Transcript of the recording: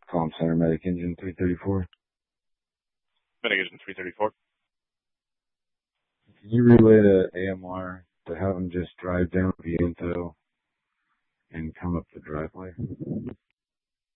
Palm Center Medic Engine 334. Medic Engine 334. Can you relay to AMR to have them just drive down Viento and come up the driveway?